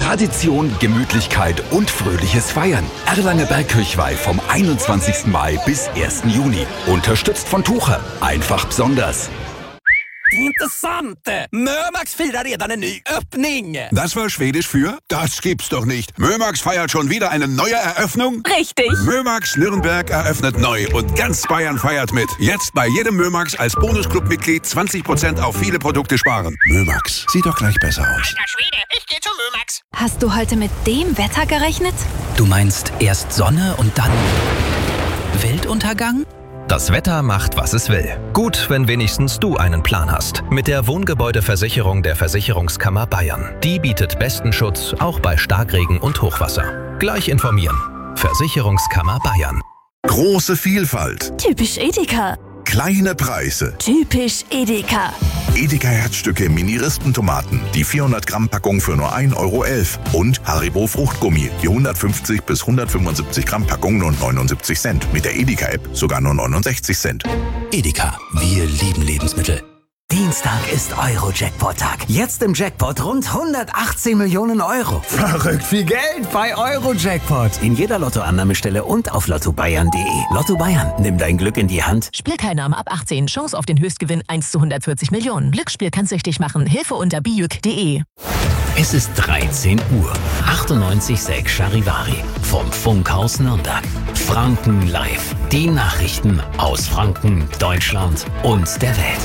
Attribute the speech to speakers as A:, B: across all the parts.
A: Tradition, Gemütlichkeit und fröhliches Feiern. Erlanger Bergkirchweih vom 21. Mai bis 1. Juni. Unterstützt von Tucher. Einfach besonders.
B: Intressant! Mömax firar redan en ny öppning!
C: Das war Schwedisch für? Das gibt's doch nicht. Mömax feiert schon wieder eine neue Eröffnung?
D: Richtig!
C: Mömax Nürnberg eröffnet neu und ganz Bayern feiert mit. Jetzt bei jedem Mömax als Bonusclub-Mitglied 20% auf viele Produkte sparen. Mömax, sieht doch gleich besser aus.
B: Alter Schwede, ich geh zu Mömax!
D: Hast du heute mit dem Wetter gerechnet?
E: Du meinst erst Sonne und dann Weltuntergang?
F: Das Wetter macht, was es will. Gut, wenn wenigstens du einen Plan hast. Mit der Wohngebäudeversicherung der Versicherungskammer Bayern. Die bietet besten Schutz, auch bei Starkregen und Hochwasser. Gleich informieren. Versicherungskammer Bayern.
G: Große Vielfalt.
D: Typisch Edeka.
G: Kleine Preise.
D: Typisch Edeka.
G: Edeka Herzstücke Mini-Rispentomaten. Die 400-Gramm-Packung für nur 1,11 Euro. Und Haribo Fruchtgummi. Die 150 bis 175 Gramm Packung nur 79 Cent. Mit der Edeka-App sogar nur 69 Cent.
E: Edeka, wir lieben Lebensmittel.
H: Dienstag ist Euro-Jackpot-Tag. Jetzt im Jackpot rund 118 Millionen Euro.
I: Verrückt viel Geld bei Euro-Jackpot.
H: In jeder Lottoannahmestelle und auf lottobayern.de. Lotto Bayern, nimm dein Glück in die Hand.
J: Spielteilnahme ab 18. Chance auf den Höchstgewinn 1 zu 140 Millionen. Glücksspiel kann süchtig machen. Hilfe unter bijuk.de.
E: Es ist 13 Uhr. 98,6 Charivari. Vom Funkhaus Nürnberg. Franken live. Die Nachrichten aus Franken, Deutschland und der Welt.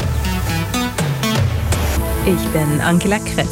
K: Ich bin Angela Kress.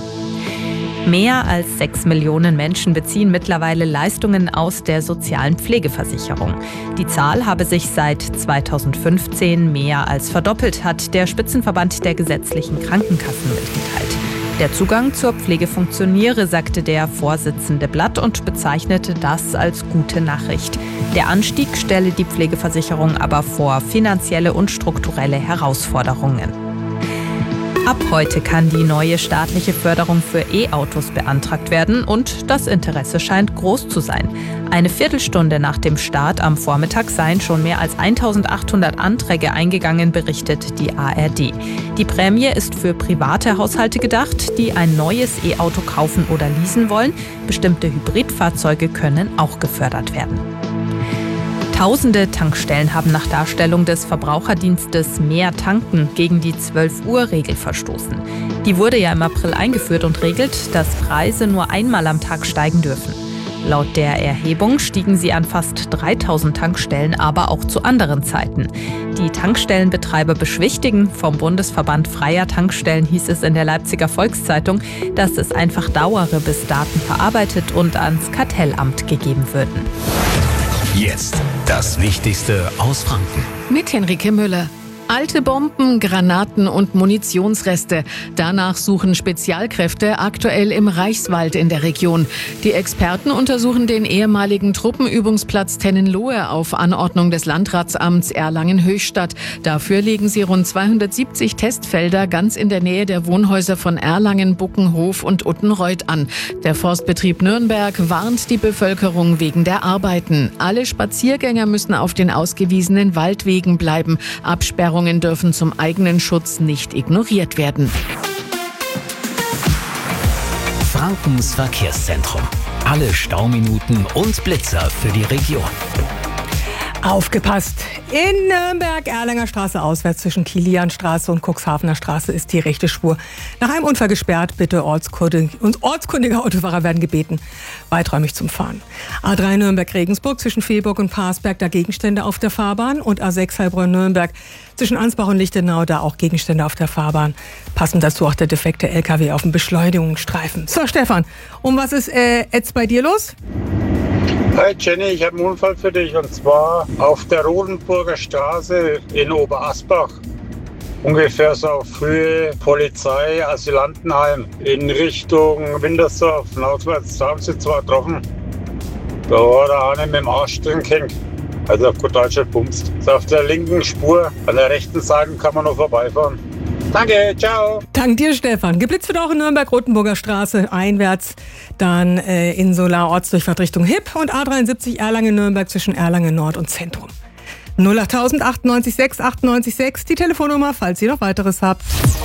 K: Mehr als 6 Millionen Menschen beziehen mittlerweile Leistungen aus der sozialen Pflegeversicherung. Die Zahl habe sich seit 2015 mehr als verdoppelt, hat der Spitzenverband der gesetzlichen Krankenkassen mitgeteilt. Der Zugang zur Pflege funktioniere, sagte der Vorsitzende Blatt und bezeichnete das als gute Nachricht. Der Anstieg stelle die Pflegeversicherung aber vor finanzielle und strukturelle Herausforderungen. Ab heute kann die neue staatliche Förderung für E-Autos beantragt werden und das Interesse scheint groß zu sein. Eine Viertelstunde nach dem Start am Vormittag seien schon mehr als 1800 Anträge eingegangen, berichtet die ARD. Die Prämie ist für private Haushalte gedacht, die ein neues E-Auto kaufen oder leasen wollen. Bestimmte Hybridfahrzeuge können auch gefördert werden. Tausende Tankstellen haben nach Darstellung des Verbraucherdienstes Mehr tanken gegen die 12-Uhr-Regel verstoßen. Die wurde ja im April eingeführt und regelt, dass Preise nur einmal am Tag steigen dürfen. Laut der Erhebung stiegen sie an fast 3000 Tankstellen, aber auch zu anderen Zeiten. Die Tankstellenbetreiber beschwichtigen. Vom Bundesverband Freier Tankstellen hieß es in der Leipziger Volkszeitung, dass es einfach dauere, bis Daten verarbeitet und ans Kartellamt gegeben würden.
E: Jetzt das Wichtigste aus Franken.
L: Mit Henrike Müller. Alte Bomben, Granaten und Munitionsreste. Danach suchen Spezialkräfte aktuell im Reichswald in der Region. Die Experten untersuchen den ehemaligen Truppenübungsplatz Tennenlohe auf Anordnung des Landratsamts Erlangen-Höchstadt. Dafür legen sie rund 270 Testfelder ganz in der Nähe der Wohnhäuser von Erlangen, Buckenhof und Uttenreuth an. Der Forstbetrieb Nürnberg warnt die Bevölkerung wegen der Arbeiten. Alle Spaziergänger müssen auf den ausgewiesenen Waldwegen bleiben. Absperrungen dürfen zum eigenen Schutz nicht ignoriert werden.
E: Frankens Verkehrszentrum. Alle Stauminuten und Blitzer für die Region.
M: Aufgepasst! In Nürnberg, Erlanger Straße auswärts zwischen Kilianstraße und Cuxhavener Straße ist die rechte Spur nach einem Unfall gesperrt. Bitte ortskundige Autofahrer werden gebeten, weiträumig zum Fahren. A3 Nürnberg-Regensburg zwischen Fehlburg und Parsberg, da Gegenstände auf der Fahrbahn. Und A6 Heilbronn-Nürnberg zwischen Ansbach und Lichtenau, da auch Gegenstände auf der Fahrbahn. Passend dazu auch der defekte LKW auf dem Beschleunigungsstreifen. So, Stefan, was ist jetzt bei dir los?
N: Hi Jenny, ich habe einen Unfall für dich und zwar auf der Rodenburger Straße in Oberasbach. Ungefähr so auf Höhe Polizei, Asylantenheim in Richtung Wintersdorf. Nordwärts, da haben sie zwar getroffen. Da war der eine mit dem Arsch drin gehängt. Also auf gut Deutsch bumst. Ist auf der linken Spur, an der rechten Seite kann man noch vorbeifahren. Danke, ciao.
M: Dank dir, Stefan. Geblitzt wird auch in Nürnberg, Rotenburger Straße einwärts, dann in Solar Ortsdurchfahrt Richtung Hipp und A73 Erlangen-Nürnberg zwischen Erlangen Nord und Zentrum. 08000 98 6 98 6, die Telefonnummer, falls ihr noch weiteres habt.